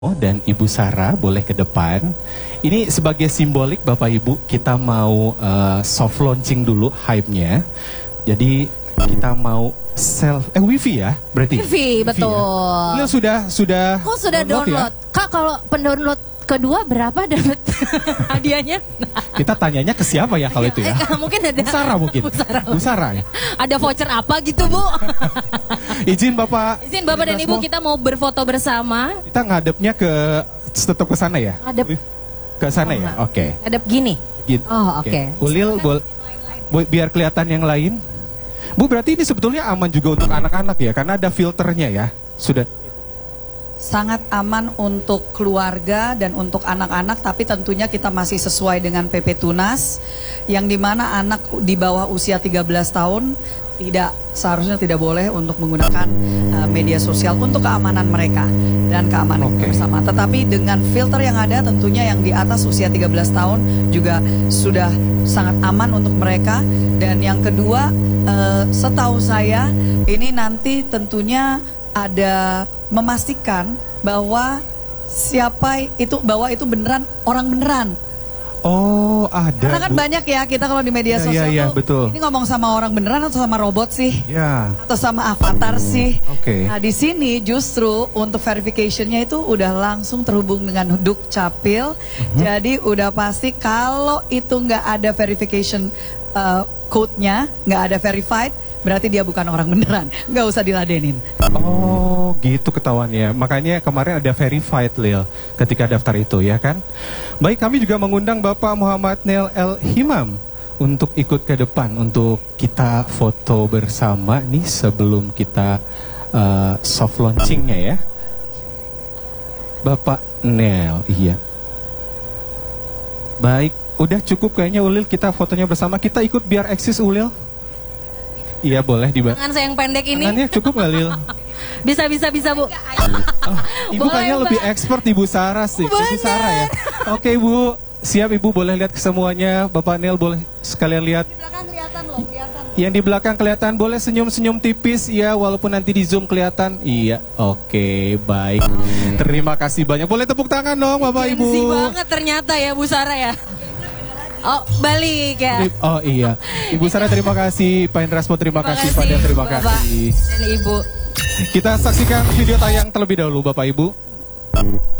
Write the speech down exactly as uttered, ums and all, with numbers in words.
Oh, dan Ibu Sarah boleh ke depan. Ini sebagai simbolik Bapak Ibu, kita mau uh, soft launching dulu hype-nya. Jadi kita mau self eh wifi ya berarti. Wifi, betul. Ya? Sudah sudah Kok sudah download? download? Ya? Kak, kalau pendownload kedua berapa dapat hadiahnya? Kita tanyanya ke siapa ya kalau itu ya? Eh, mungkin ada Bu Sarah mungkin. Bu Sarah. Bu Sarah ya? Ada voucher apa gitu, Bu? Izin Bapak. Izin Bapak dan Ibu, kita mau berfoto bersama. Kita ngadepnya ke tetap ke sana ya? Ngadep ke sana oh, ya? Oke. Okay. Ngadep gini. Gitu. Oh, oke. Okay. Okay. Ulil bol biar kelihatan yang lain. Bu, berarti ini sebetulnya aman juga untuk anak-anak ya, karena ada filternya ya. Sudah sangat aman untuk keluarga dan untuk anak-anak, tapi tentunya kita masih sesuai dengan P P Tunas, yang dimana anak di bawah usia tiga belas tahun tidak seharusnya tidak boleh untuk menggunakan uh, media sosial untuk keamanan mereka dan keamanan okay. bersama. Tetapi dengan filter yang ada, tentunya yang di atas usia tiga belas tahun juga sudah sangat aman untuk mereka. Dan yang kedua, uh, setahu saya ini nanti tentunya ada memastikan bahwa siapa itu, bahwa itu beneran orang beneran. Oh, ada. Karena kan Bu. banyak ya kita kalau di media ya, sosial ya, ya, tuh, betul. ini ngomong sama orang beneran atau sama robot sih? Ya. Atau sama avatar sih? Oke. Okay. Nah, di sini justru untuk verification-nya itu udah langsung terhubung dengan Dukcapil. Uh-huh. Jadi udah pasti kalau itu nggak ada verification uh, code-nya, nggak ada verified, berarti dia bukan orang beneran, nggak usah diladenin. Oh, gitu ketahuannya. Makanya kemarin ada verified, Lil, ketika daftar itu, ya kan? Baik, kami juga mengundang Bapak Muhammad Neil El Himam untuk ikut ke depan, untuk kita foto bersama nih sebelum kita uh, soft launchingnya ya. Bapak Neil, iya. Baik, udah cukup kayaknya Ulil, kita fotonya bersama. Kita ikut biar eksis, Ulil. Iya, boleh dibantu. Tangan saya yang pendek ini. Tangannya cukup nggak, Lil? Bisa, bisa, bisa, Bu. Oh, Ibu boleh, kayaknya Mbak. lebih expert Ibu Sarah sih. Ibu Sarah ya. Oke, Ibu. Siap, Ibu, boleh lihat ke semuanya. Bapak Neil boleh sekalian lihat. Di belakang kelihatan loh, kelihatan. Yang di belakang kelihatan, boleh senyum-senyum tipis ya, walaupun nanti di zoom kelihatan. Iya, oke, baik. Terima kasih banyak. Boleh tepuk tangan dong, Bapak Ibu. Gengsi banget ternyata ya, Bu Sarah ya. Oh, balik ya. Oh iya, Ibu Sarah terima kasih, Pak Indrasmo terima, terima kasih, Pak Dan terima Bapak kasih. Dan Ibu. Kita saksikan video tayang terlebih dahulu, Bapak Ibu.